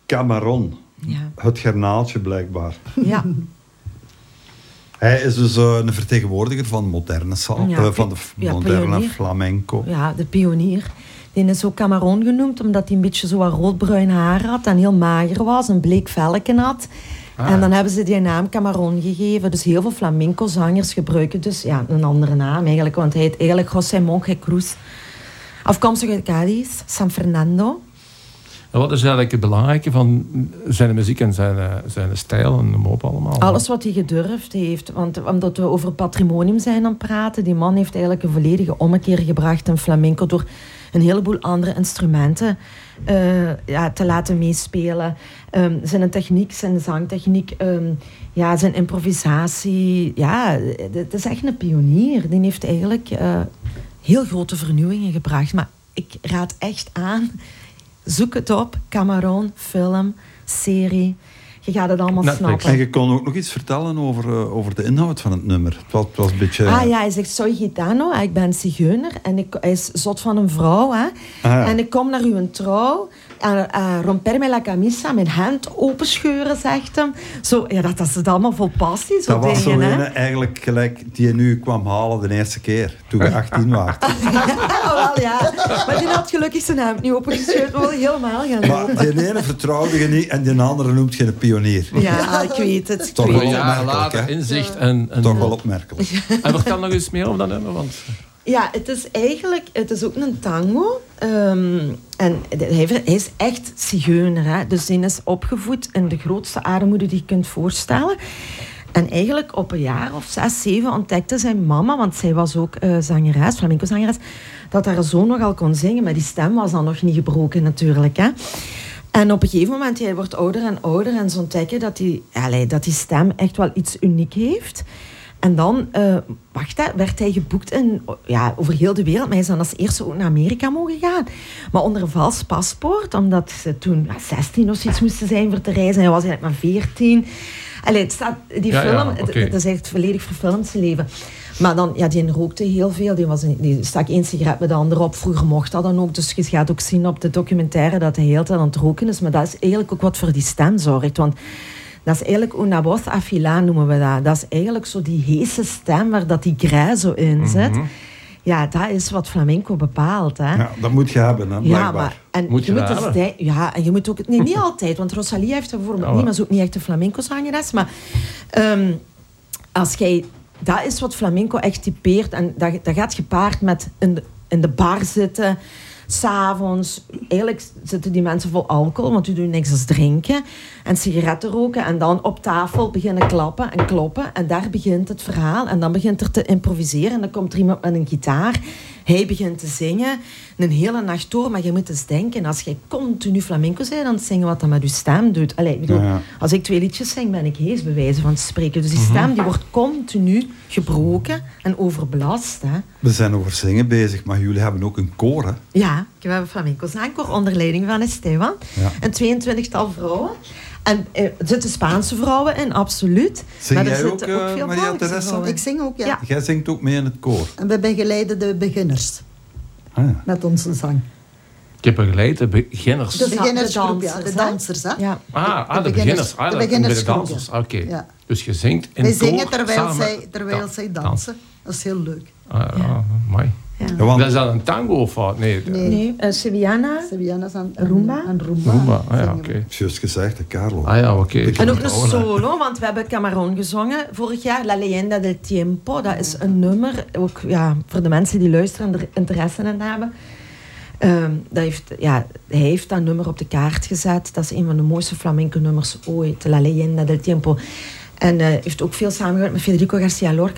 Camarón. Ja. Het garnaaltje, blijkbaar. Ja. Hij is dus een vertegenwoordiger van moderne van de moderne pionier. flamenco. Ja, de pionier. Die is ook Camarón genoemd, omdat hij een beetje zo wat roodbruin haar had en heel mager was, een bleek velken had. En dan hebben ze die naam Camarón gegeven. Dus heel veel flamenco-zangers gebruiken dus een andere naam eigenlijk. Want hij heet eigenlijk José Monge Cruz. Afkomstig uit Cádiz, San Fernando. En wat is eigenlijk het belangrijke van zijn muziek en zijn stijl en noem op allemaal? Alles wat hij gedurfd heeft. Want omdat we over patrimonium zijn aan het praten, die man heeft eigenlijk een volledige ommekeer gebracht in flamenco door een heleboel andere instrumenten te laten meespelen. Zijn techniek, zijn zangtechniek, zijn improvisatie. Ja, het is echt een pionier. Die heeft eigenlijk heel grote vernieuwingen gebracht. Maar ik raad echt aan, zoek het op. Camarón, film, serie. Je gaat het allemaal snappen. En je kon ook nog iets vertellen over de inhoud van het nummer. Het was een beetje... hij zegt, soy gitano, ik ben zigeuner. En hij is zot van een vrouw. Hè. En ik kom naar uw trouw. Romperme la camisa, mijn hand openscheuren, zegt hem. Zo, dat is het allemaal vol passie. Zo dat was dingen, zo een eigenlijk gelijk die je nu kwam halen de eerste keer. Toen je 18 was. Maar die had gelukkig zijn hand niet opengescheurd. We wilden helemaal gaan lopen. Maar die ene vertrouwde je niet en die andere noemt je een pionier. Ja, ik weet het. Toch wel jaren opmerkelijk, later, hè? inzicht en Toch wel opmerkelijk. En vertel nog eens meer over dat nummer, want... Ja, het is ook een tango. En hij is echt zigeuner. Hè? Dus hij is opgevoed in de grootste armoede die je kunt voorstellen. En eigenlijk op een jaar of 6, 7 ontdekte zijn mama, want zij was ook zangeres, flamenco-zangeres, dat haar zoon nogal kon zingen, maar die stem was dan nog niet gebroken natuurlijk. Hè? En op een gegeven moment, hij wordt ouder en ouder en ze ontdekken dat die stem echt wel iets uniek heeft. En dan werd hij geboekt over heel de wereld. Maar hij is dan als eerste ook naar Amerika mogen gaan. Maar onder een vals paspoort. Omdat ze toen 16 of zoiets moesten zijn voor te reizen. Hij was eigenlijk maar 14. Het is echt volledig verfilmd zijn leven. Maar dan, die rookte heel veel. Die stak 1 sigaret met de andere op. Vroeger mocht dat dan ook. Dus je gaat ook zien op de documentaire dat hij heel tijd aan het roken is. Maar dat is eigenlijk ook wat voor die stem zorgt. Want dat is eigenlijk una voz afilada, noemen we dat. Dat is eigenlijk zo die heese stem waar dat die grij zo in zit. Mm-hmm. Ja, dat is wat flamenco bepaalt. Hè. Ja, dat moet je hebben, hè, blijkbaar. En je moet ook... Nee, niet altijd. Want Rosalia heeft bijvoorbeeld niet, maar is ook niet echt een flamenco-zangeres. Maar als jij... Dat is wat flamenco echt typeert. En dat gaat gepaard met in de bar zitten... 'S'avonds, eigenlijk zitten die mensen vol alcohol, want die doen niks als drinken en sigaretten roken en dan op tafel beginnen klappen en kloppen en daar begint het verhaal en dan begint er te improviseren en dan komt er iemand met een gitaar, hij begint te zingen, een hele nacht door, maar je moet eens denken, als jij continu flamenco bent, dan zingen wat dat met je stem doet. Als ik 2 liedjes zing, ben ik hees bij wijze van spreken. Dus die stem die wordt continu gebroken en overbelast. Hè. We zijn over zingen bezig, maar jullie hebben ook een koor, hè? Ja, we hebben flamenco zangkoor onder leiding van Esteban. Ja. En 22-tal vrouwen. En er zitten Spaanse vrouwen in, absoluut. Zing maar jij ook, veel Maria Teresa? Ik zing ook, ja. Jij zingt ook mee in het koor? En we begeleiden de beginners. Met onze zang. Je begeleidt de beginners. De beginnersgroep, de dansers. Hè? Ja. De beginners. De beginnersgroep. Oké. Ja. Dus je zingt in wij koor zingen terwijl samen zij dansen. Dat is heel leuk. Mooi. Ja. Dat is dan een tango of wat? Nee, Sevillana. Sevillanas en Rumba. Rumba, oké. Juist gezegd, Carlo. Oké. En ook een solo, want we hebben Camarón gezongen vorig jaar. La Leyenda del Tiempo, dat is een nummer, ook voor de mensen die luisteren en er interesse in hebben. Hij heeft dat nummer op de kaart gezet. Dat is een van de mooiste flamenco nummers ooit, La Leyenda del Tiempo. En heeft ook veel samengewerkt met Federico García Lorca.